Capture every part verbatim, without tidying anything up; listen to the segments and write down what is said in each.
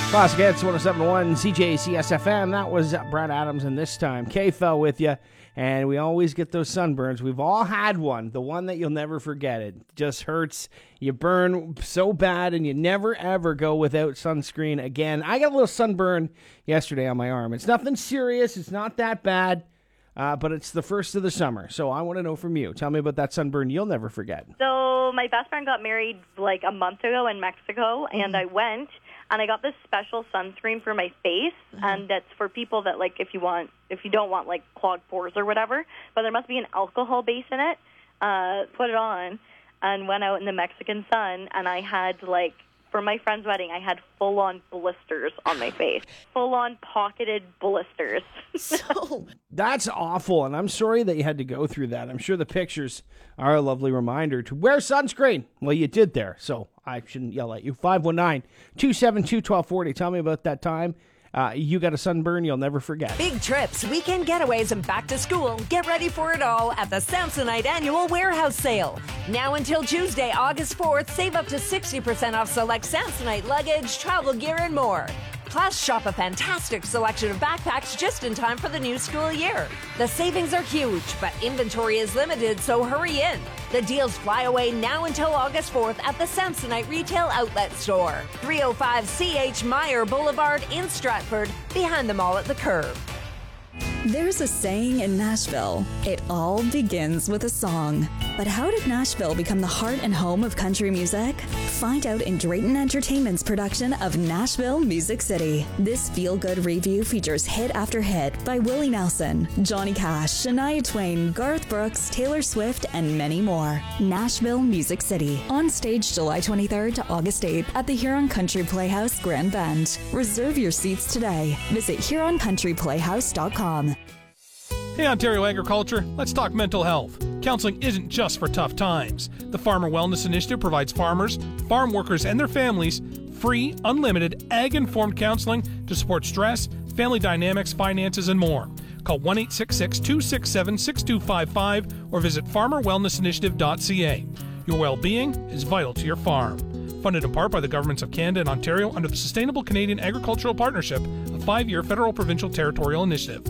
Classic Hits, one oh seven point one C J C S F M. That was Brad Adams, and this time K-Fel with you. And we always get those sunburns. We've all had one, the one that you'll never forget. It just hurts. You burn so bad, and you never, ever go without sunscreen again. I got a little sunburn yesterday on my arm. It's nothing serious. It's not that bad, uh, but it's the first of the summer. So I want to know from you. Tell me about that sunburn you'll never forget. So my best friend got married like a month ago in Mexico, and I went. And I got this special sunscreen for my face, mm-hmm. and that's for people that, like, if you want, if you don't want, like, clogged pores or whatever, but there must be an alcohol base in it, uh, put it on, and went out in the Mexican sun, and I had, like, for my friend's wedding, I had full-on blisters on my face. Full-on pocketed blisters. So that's awful, and I'm sorry that you had to go through that. I'm sure the pictures are a lovely reminder to wear sunscreen. Well, you did there, so I shouldn't yell at you. five one nine, two seven two, one two four zero. Tell me about that time. Uh, you got a sunburn you'll never forget. Big trips, weekend getaways, and back to school. Get ready for it all at the Samsonite Annual Warehouse Sale. Now until Tuesday, August fourth, save up to sixty percent off select Samsonite luggage, travel gear, and more. Plus, shop a fantastic selection of backpacks just in time for the new school year. The savings are huge, but inventory is limited, so hurry in. The deals fly away now until August fourth at the Samsonite Retail Outlet Store, three oh five C H Meyer Boulevard in Stratford, behind the mall at the Curve. There's a saying in Nashville, it all begins with a song. But how did Nashville become the heart and home of country music? Find out in Drayton Entertainment's production of Nashville Music City. This feel-good review features hit after hit by Willie Nelson, Johnny Cash, Shania Twain, Garth Brooks, Taylor Swift, and many more. Nashville Music City. On stage July twenty-third to August eighth at the Huron Country Playhouse, Grand Bend. Reserve your seats today. Visit huron country playhouse dot com. Hey Ontario Agriculture, let's talk mental health. Counseling isn't just for tough times. The Farmer Wellness Initiative provides farmers, farm workers, and their families free, unlimited, ag-informed counseling to support stress, family dynamics, finances, and more. Call one eight six six, two six seven, six two five five or visit farmer wellness initiative dot c a. Your well-being is vital to your farm. Funded in part by the governments of Canada and Ontario under the Sustainable Canadian Agricultural Partnership, a five-year federal provincial territorial initiative.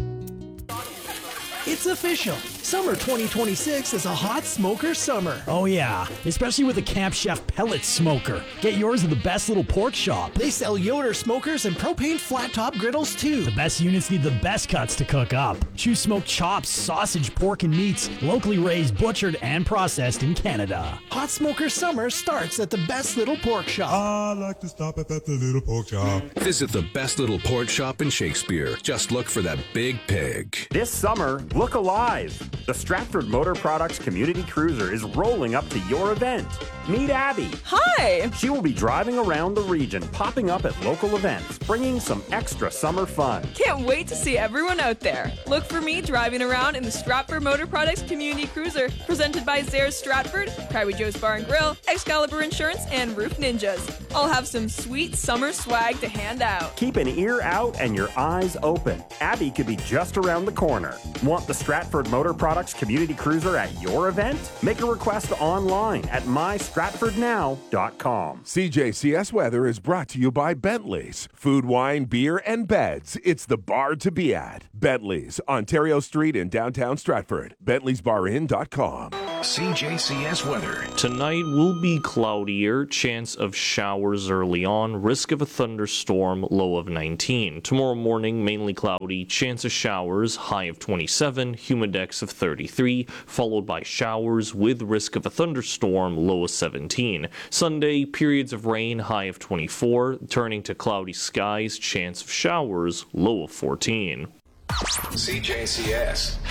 It's official. Summer twenty twenty-six is a hot smoker summer. Oh yeah, especially with the Camp Chef pellet smoker. Get yours at the Best Little Pork Shop. They sell Yoder smokers and propane flat top griddles too. The best units need the best cuts to cook up. Choose smoked chops, sausage, pork, and meats, locally raised, butchered, and processed in Canada. Hot smoker summer starts at the Best Little Pork Shop. I like to stop at the Little Pork Shop. Visit the Best Little Pork Shop in Shakespeare. Just look for that big pig. This summer, look alive. The Stratford Motor Products Community Cruiser is rolling up to your event. Meet Abby. Hi. She will be driving around the region, popping up at local events, bringing some extra summer fun. Can't wait to see everyone out there. Look for me driving around in the Stratford Motor Products Community Cruiser, presented by Zara Stratford, Private Joe's Bar and Grill, Excalibur Insurance, and Roof Ninjas. I'll have some sweet summer swag to hand out. Keep an ear out and your eyes open. Abby could be just around the corner. Want the Stratford Motor Products Community Cruiser at your event? Make a request online at my stratford now dot com. C J C S Weather is brought to you by Bentley's. Food, wine, beer, and beds. It's the bar to be at. Bentley's, Ontario Street in downtown Stratford. bentley's bar inn dot com. C J C S Weather. Tonight will be cloudier, chance of showers early on, risk of a thunderstorm, low of nineteen. Tomorrow morning, mainly cloudy, chance of showers, high of twenty-seven, humidex of thirty-three, followed by showers with risk of a thunderstorm, low of seventeen. Sunday, periods of rain, high of twenty-four, turning to cloudy skies, chance of showers, low of fourteen. C J C S